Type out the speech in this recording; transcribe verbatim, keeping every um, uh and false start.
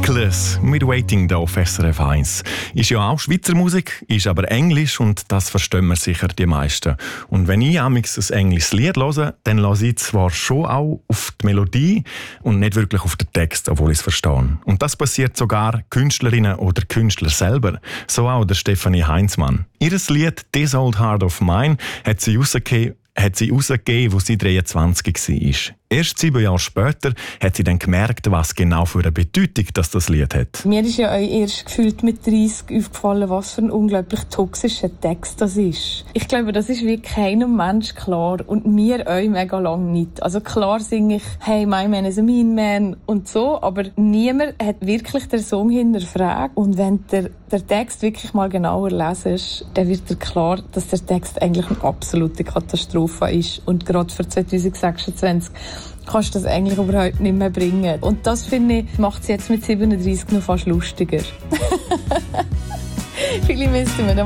Reckless mit Waiting da auf S R F eins. Ist ja auch Schweizer Musik, ist aber Englisch und das verstehen wir sicher die meisten. Und wenn ich amigs ein englisches Lied höre, dann höre ich zwar schon auch auf die Melodie und nicht wirklich auf den Text, obwohl ich es verstehe. Und das passiert sogar Künstlerinnen oder Künstler selber. So auch der Stefanie Heinzmann. Ihr Lied «This Old Heart of Mine» hat sie rausgegeben, hat sie rausgegeben, als sie dreiundzwanzig war. Erst sieben Jahre später hat sie dann gemerkt, was genau für eine Bedeutung das, das Lied hat. Mir ist ja auch erst gefühlt mit dreißig aufgefallen, was für ein unglaublich toxischer Text das ist. Ich glaube, das ist wie keinem Mensch klar und mir auch mega lang nicht. Also klar singe ich «Hey, my man is a mean man» und so, aber niemand hat wirklich den Song hinterfragt. Und wenn der, der Text wirklich mal genauer lesest, dann wird dir klar, dass der Text eigentlich eine absolute Katastrophe ist. Und gerade für zwanzig sechsundzwanzig kannst du das eigentlich überhaupt nicht mehr bringen. Und das, finde ich, macht es jetzt mit siebenunddreißig noch fast lustiger. Viele müssten wir